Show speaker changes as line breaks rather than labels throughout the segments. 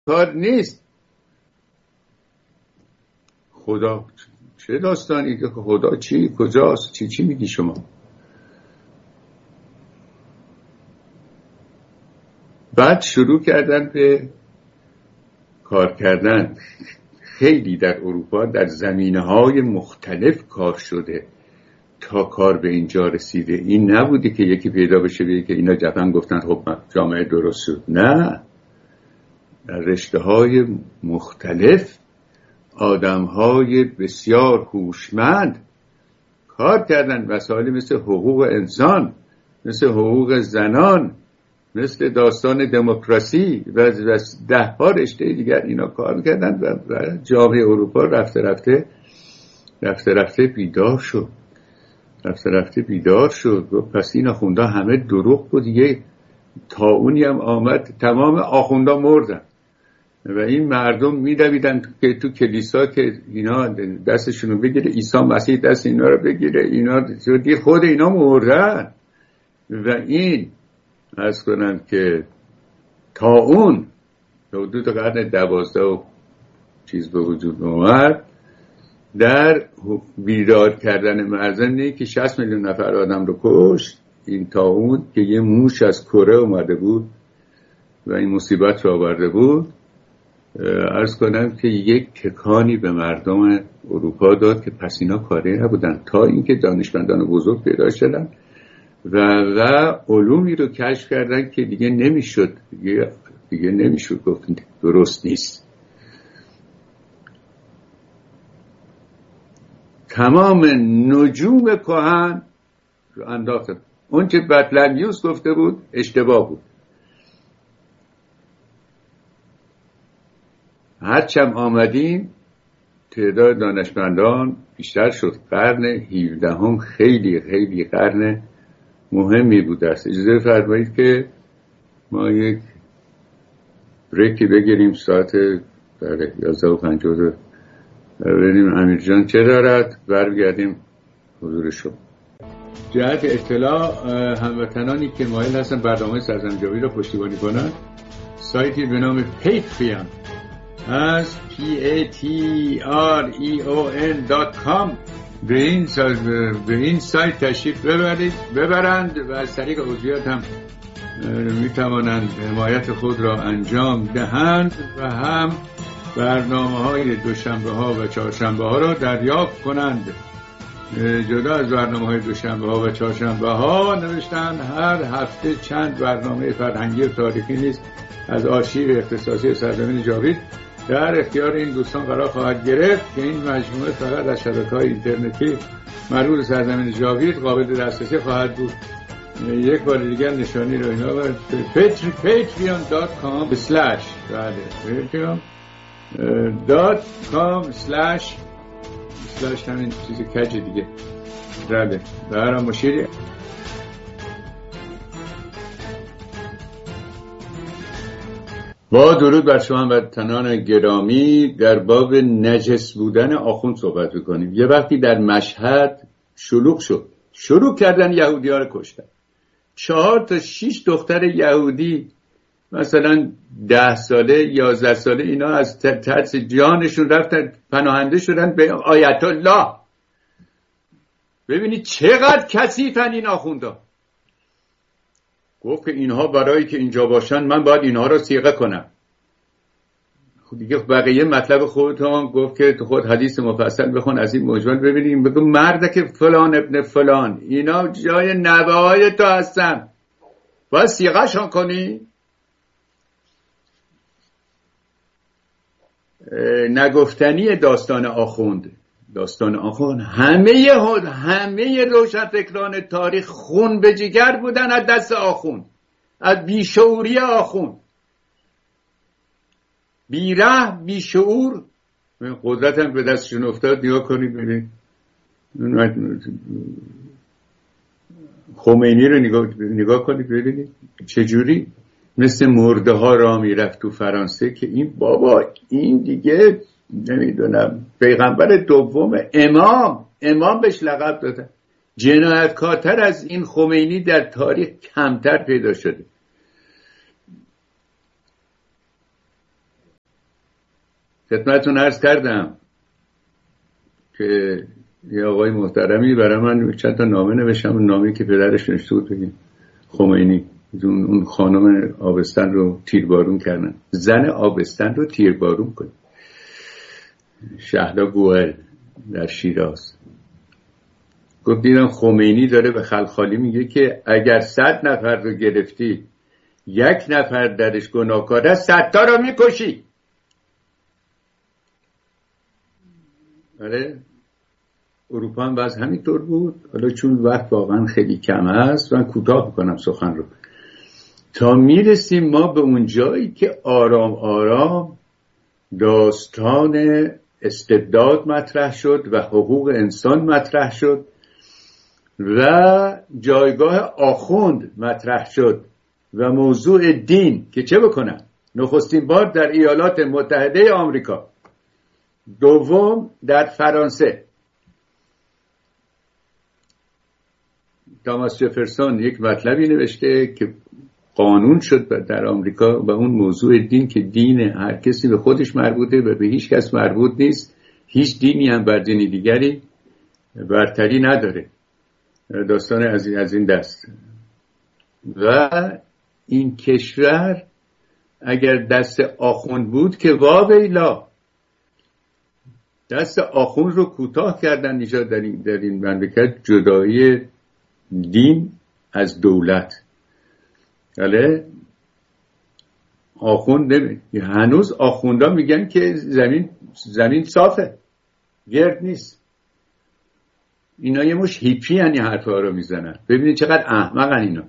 کار نیست. خدا چه داستانی که خدا چی کجاست چی میگی شما؟ بعد شروع کردن به کار کردن. خیلی در اروپا در زمینه‌های مختلف کار شده تا کار به اینجا رسیده. این نبوده که یکی پیدا بشه بگه که اینا جفن گفتن خب جامعه درست شد. نه، در رشته‌های مختلف آدم‌های بسیار هوشمند کار کردن. مسائلی مثل حقوق انسان، مثل حقوق زنان، مثل داستان دموکراسی و 10 رشته دیگر اینا کار کردن و جامعه اروپا رفته رفته بیدار شد. پس این آخوندا همه دروغ بود. یه طاعونی هم آمد، تمام آخوندا مردن و این مردم میدویدن که تو کلیسا که اینا دستشونو بگیره، عیسی مسیح دست اینا رو بگیره، اینا خود اینا مردن. و این عرض کنم که طاعون حدود قرن 12 و چیز به وجود اومد در بیدار کردن مردم که 60 میلیون نفر آدم رو کشت. این طاعون که یه موش از کره اومده بود و این مصیبت رو آورده بود، عرض کنم که یک تکانی به مردم اروپا داد که پس اینا کاری نبودن، تا اینکه دانشمندان بزرگ پیدا شدن و علومی رو کشف کردن که دیگه نمیشد گفتن درست نیست. تمام نجوم کهن رو انداختن. اون که بطلمیوس گفته بود اشتباه بود. هرچم آمدیم تعداد دانشمندان بیشتر شد. قرن 17 خیلی خیلی قرن مهمی بود است. اجازه فرمایید که ما یک بریکی بگیریم. ساعت 11:50 ببینیم امیر جان چه دارد، برگردیم حضور شما. جهت اطلاع هموطنانی که مایل هستن برنامه سرزمین جاوید را پشتیبانی کنند، سایتی به نام پیتریون از patreon.com به این سایت تشریف ببرند و از طریق عضویت هم میتوانند حمایت خود را انجام دهند و هم برنامه‌های دوشنبه‌ها و چهارشنبه‌ها را دریافت کنند. جدا از برنامه‌های دوشنبه‌ها و چهارشنبه‌ها نوشتن هر هفته چند برنامه فرهنگی و تاریخی نیز از آرشیو اختصاصی سرزمین جاوید در اختیار این دوستان قرار خواهد گرفت که این مجموعه فقط از شبکه‌های اینترنتی مربوط به سرزمین جاوید قابل دسترسی خواهد بود. یک بار دیگر نشانی رو اینا و patreon.com/ patreon.com/ همین چیز کج دیگه برام مشیری. با درود بر شما هموطنان گرامی، در باب نجس بودن آخوند صحبت می‌کنیم. یه وقتی در مشهد شروع کردن یهودی‌ها رو کشتن. 4 تا 6 دختر یهودی مثلا 10 ساله 11 ساله اینا از ترس جانشون رفتن پناهنده شدن به آیت الله. ببینید چقدر کثیفن این آخوندا. گفت که اینها برای که اینجا باشن من باید اینها رو صیغه کنم. خب دیگه بقیه مطلب خودتون گفت که تو خود حدیث مفصل بخون از این مجمل ببینیم. بگو مرده که فلان ابن فلان اینا جای نوه‌های تو هستن، باید صیغه شان کنی. نگفتنی داستان آخوند همه روشنفکران تاریخ خون به جگر بودن از دست آخوند، از بیشعوری آخوند. بیره بیشعور قدرت هم به دستشون افتاد. نگاه کنید ببینید خمینی رو نگاه کنید ببینید چجوری مثل مرده ها را میرفت تو فرانسه که این بابا این دیگه نمیدونم پیغمبر دوم امام بهش لقب دادن. جنایتکارتر از این خمینی در تاریخ کمتر پیدا شده. خدمتتون عرض کردم که یه آقای محترمی برای من چند تا نامه نوشتم، اون نامه‌ای که پدرش نوشته بود بگیم خمینی اون خانم آبستن رو تیربارون کردن، زن آبستن رو تیربارون کنه. شهلا گوهر در شیراز گفت دیدم خمینی داره به خلخالی میگه که اگر 100 نفر رو گرفتی 1 نفر درش گناهکار است 100 تا رو میکشی. آره اروپا هم باز همینطور بود. حالا چون وقت واقعا خیلی کم است من کوتاه میکنم سخن رو تا میرسیم ما به اون جایی که آرام آرام داستان استبداد مطرح شد و حقوق انسان مطرح شد و جایگاه آخوند مطرح شد و موضوع دین که چه بکنن. نخستین بار در ایالات متحده آمریکا، دوم در فرانسه. تاماس جفرسون یک مطلبی نوشته که قانون شد در آمریکا و اون موضوع دین که دین هر کسی به خودش مربوطه و به هیچ کس مربوط نیست، هیچ دینی هم بر دین دیگری برتری نداره. داستان از این دست. و این کشور اگر دست آخوند بود که واویلا، دست آخوند رو کوتاه کردن اینجا در این مملکت، جدایی دین از دولت. بله آخوند هنوز آخوندا میگن که زمین صافه، گرد نیست. اینا یه مش هیپی هنی حرفا رو میزنن. ببینید چقدر احمقن اینا.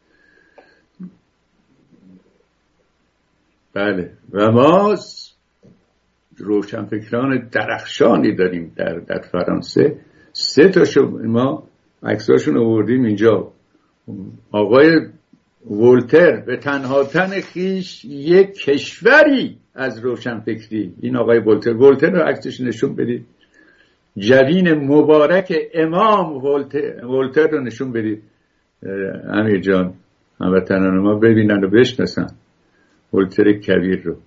بله و ما روشنفکران درخشانی داریم در فرانسه. 3 تاشو ما عکساشون آوردیم اینجا. آقای ولتر به تنها تن خیش یک کشوری از روشنفکری، این آقای ولتر رو عکسش نشون بدید. جبین مبارک امام ولتر رو نشون بدید امیر جان، هموطنان ما ببینن و بشناسن ولتر کبیر رو.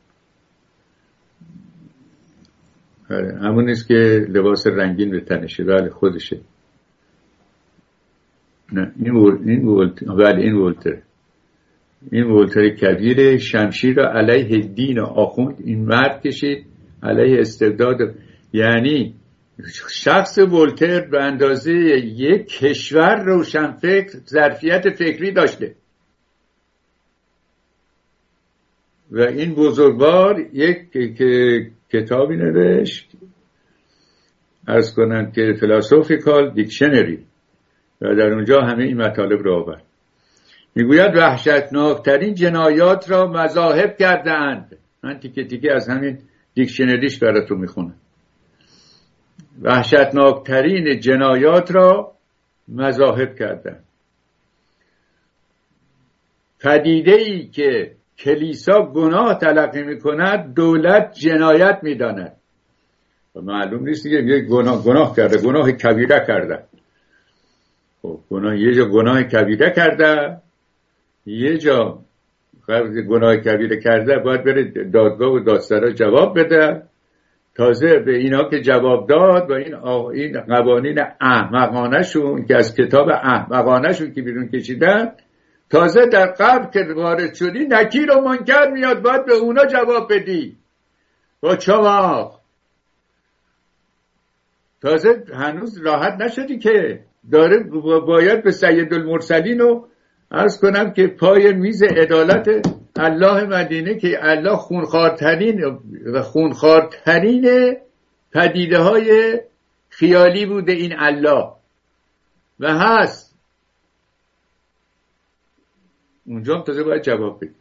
همون نیست که لباس رنگین به تنشه. بله خودشه. نه این ولتر کبیر شمشیر را علیه دین آخوند این مرد کشید، علیه استبداد. یعنی شخص ولتر به اندازه یک کشور روشنفکر ظرفیت فکری داشته و این بزرگوار یک کتابی نوشت، عرض کنم که فلسوفیکال دیکشنری، و در اونجا همه این مطالب رو آورد. میگوید وحشتناکترین جنایات را مذاهب کردند. من تیکه تیکه از همین دیکشنریش براتون میخونم. وحشتناکترین جنایات را مذاهب کردند. پدیده‌ای که کلیسا گناه تلقی میکند دولت جنایت میداند. و معلوم نیست دیگه، یه گناه کرده، گناه کبیره کرده. خب یه جا گناه کبیره کرده، یه جا گناه کبیره کرده باید بره دادگاه و دادسرا جواب بده. تازه به اینا که جواب داد و این قوانین احمقانه شون که از کتاب احمقانه شون که بیرون کشیدن، تازه در قبر که وارد شدی نکیر و منکر میاد، باید به اونا جواب بدی با چماق. تازه هنوز راحت نشدی که داره باید به سید المرسلین رو عرض کنم که پای میز عدالت الله مدینه که الله خونخوارترین پدیده های خیالی بوده این الله و هست، اونجا هم تازه باید جواب بدی.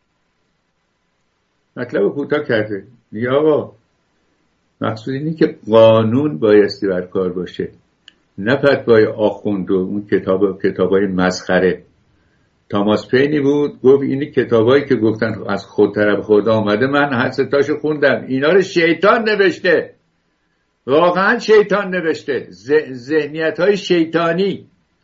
مطلب کوتاه کرده. میگه آقا مقصود اینه که قانون بایستی بر کار باشه، نه فتوای آخوند و اون کتابای مسخره. تاماس پینی بود گفت اینی کتابایی که گفتن از خود طرف خدا آمده، من هر 3 تاشو خوندم، اینا رو شیطان نوشته، واقعا شیطان نوشته، ذهنیت‌های شیطانی.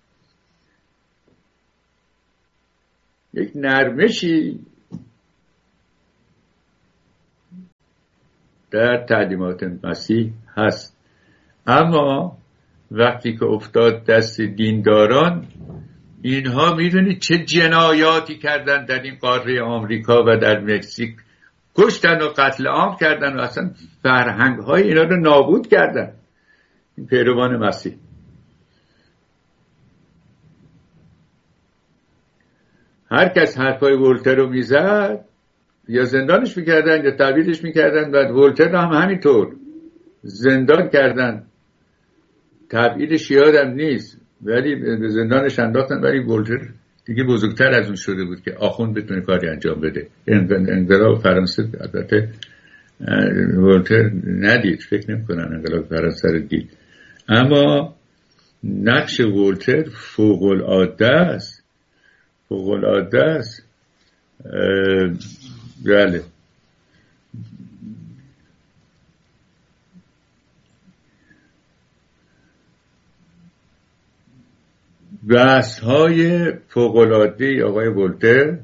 یک نرمشی در تعلیمات مسیح هست. اما وقتی که افتاد دست دینداران، اینها میدونید چه جنایاتی کردن در این قاره آمریکا و در مکزیک، کشتن و قتل عام کردن و اصلا فرهنگ های اینا رو نابود کردن، این پیروان مسیح. هر کس حرفای ولتر رو میزد یا زندانش میکردن یا تعویضش میکردن، و ولتر هم همینطور زندان کردن. تبعیدش یادم نیست ولی به زندانش انداختن، ولی ولتر دیگه بزرگتر از اون شده بود که آخوند بتونه کاری انجام بده. انقلاب فرانسه البته ولتر ندید، فکر نمی‌کنن انقلاب فرانسه رو دید، اما نقش ولتر فوق‌العاده است، فوق‌العاده است. بله. بحث‌های فوق‌العاده آقای ولتر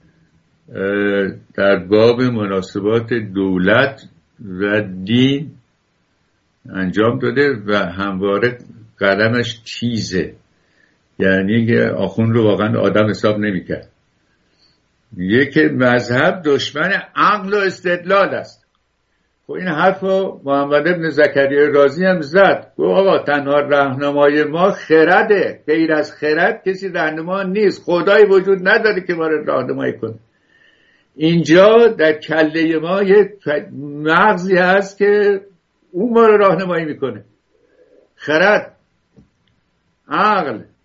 در باب مناسبات دولت و دین انجام داده و همواره قلمش تیزه، یعنی که آخوند رو واقعا آدم حساب نمی‌کرد. یک مذهب دشمن عقل و استدلال است. خب این حرف رو محمد ابن زکریا رازی هم زد، گفت آقا تنها راهنمای ما خرده، غیر از خرد کسی راهنما نیست، خدایی وجود نداره که ما رو راهنمایی کنه. اینجا در کله ما یک مغزی هست که اون ما رو راهنمایی میکنه، خرد، عقل.